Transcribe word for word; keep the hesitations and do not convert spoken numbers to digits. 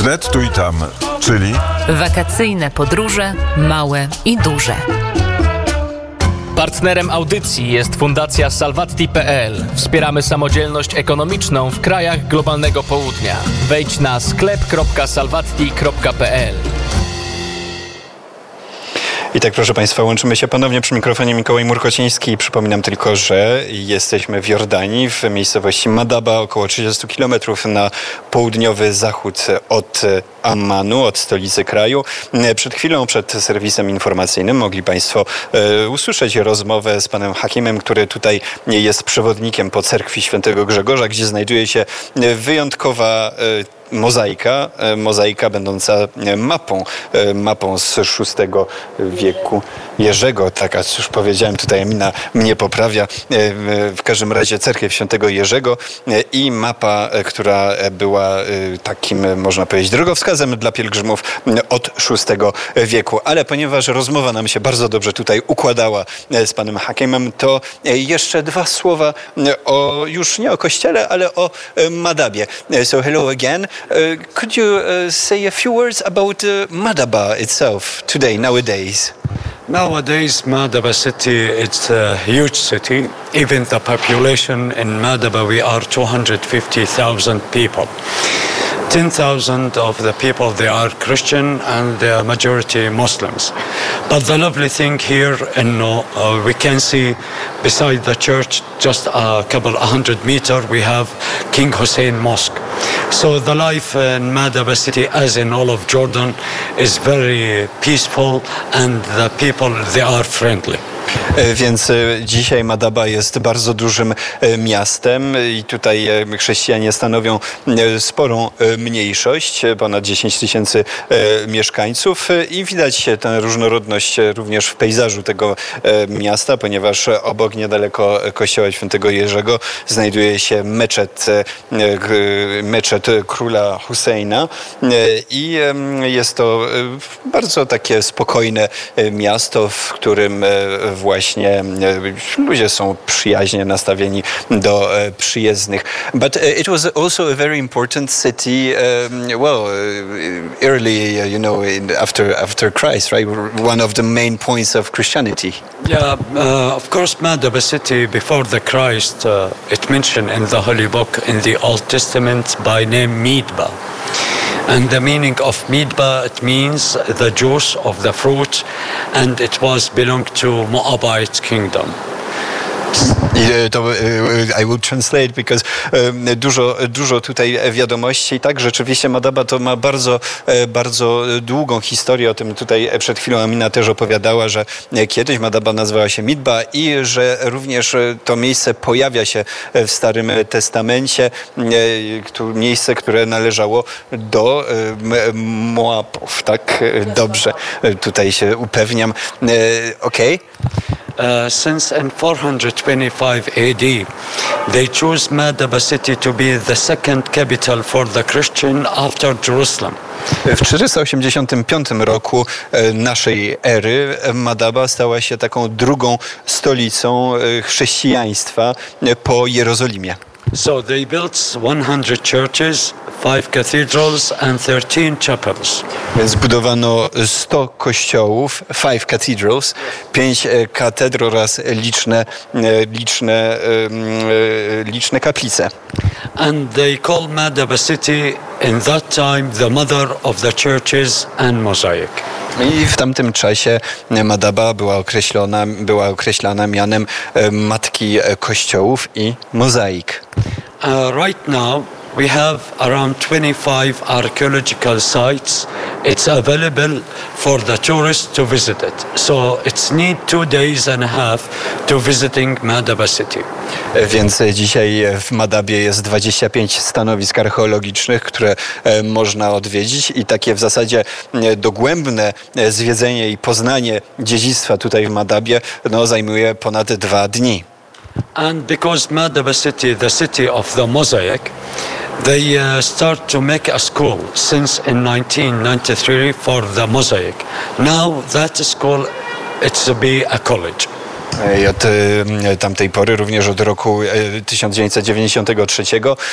Wnet tu i tam, czyli wakacyjne podróże, małe i duże. Partnerem audycji jest Fundacja Salvatti kropka pe el. Wspieramy samodzielność ekonomiczną w krajach globalnego południa. Wejdź na sklep kropka salvatti kropka pe el. I tak, proszę Państwa, łączymy się ponownie przy mikrofonie Mikołaj Murkociński. Przypominam tylko, że jesteśmy w Jordanii, w miejscowości Madaba, około trzydzieści kilometrów na południowy zachód od Ammanu, od stolicy kraju. Przed chwilą, przed serwisem informacyjnym mogli Państwo e, usłyszeć rozmowę z panem Hakimem, który tutaj jest przewodnikiem po cerkwi Świętego Grzegorza, gdzie znajduje się wyjątkowa e, mozaika, mozaika będąca mapą, mapą z szóstego wieku Jerzego. Tak, a cóż powiedziałem, tutaj Emina mnie poprawia. W każdym razie cerkiew Świętego Jerzego i mapa, która była takim, można powiedzieć, drogowskazem dla pielgrzymów od szóstego wieku. Ale ponieważ rozmowa nam się bardzo dobrze tutaj układała z panem Hakimem, to jeszcze dwa słowa o, już nie o kościele, ale o Madabie. So hello again. Uh, could you uh, say a few words about uh, Madaba itself today, nowadays? Nowadays, Madaba city, it's a huge city. Even the population in Madaba, we are two hundred fifty thousand people. ten thousand of the people, they are Christian and the majority Muslims. But the lovely thing here, in, uh, we can see beside the church, just a couple of hundred meters, we have King Hussein Mosque. So the life in Madaba city, as in all of Jordan, is very peaceful and the people, they are friendly. Więc dzisiaj Madaba jest bardzo dużym miastem i tutaj chrześcijanie stanowią sporą mniejszość, ponad dziesięć tysięcy mieszkańców i widać tę różnorodność również w pejzażu tego miasta, ponieważ obok, niedaleko kościoła Świętego Jerzego znajduje się meczet, meczet króla Husseina i jest to bardzo takie spokojne miasto, w którym właśnie ludzie są przyjaźnie nastawieni do przyjezdnych. But it was also a very important city, um, well, early, you know, in, after after Christ, right? One of the main points of Christianity. Yeah, uh, of course, Madaba city before the Christ, uh, it mentioned in the Holy Book in the Old Testament by name Midba. And the meaning of Midba, it means the juice of the fruit, and it was belong to Moabite kingdom. I to I will translate, because um, dużo, dużo tutaj wiadomości. Tak, rzeczywiście Madaba to ma bardzo, bardzo długą historię. O tym tutaj przed chwilą Amina też opowiadała, że kiedyś Madaba nazywała się Midba i że również to miejsce pojawia się w Starym Testamencie. Miejsce, które należało do Moabów. Tak, dobrze. Tutaj się upewniam. Okej. Okay. Uh, since in four twenty-five A D, they chose Madaba city to be the second capital for the Christian after Jerusalem. W czterysta osiemdziesiątym piątym roku naszej ery Madaba stała się taką drugą stolicą chrześcijaństwa po Jerozolimie. So they built one hundred churches, five cathedrals and thirteen chapels. Więc zbudowano sto kościołów, five cathedrals, pięć katedr oraz liczne, liczne, liczne kaplice. And they called Madaba city in that time the mother of the churches and mosaic. I w tamtym czasie Madaba była określona, była określana mianem matki kościołów i mozaik. Uh, right now we have around twenty-five archaeological sites. It's available for the tourists to visit it. So it's need two days and a half to visiting Madaba city. Więc dzisiaj w Madabie jest dwadzieścia pięć stanowisk archeologicznych, które można odwiedzić i takie w zasadzie dogłębne zwiedzenie i poznanie dziedzictwa tutaj w Madabie no, zajmuje ponad dwa dni. And because Madaba city, the city of the mosaic, they uh, start to make a school since in nineteen ninety-three for the mosaic. Now that school, it's to be a college. I od tamtej pory, również od roku tysiąc dziewięćset dziewięćdziesiątego trzeciego,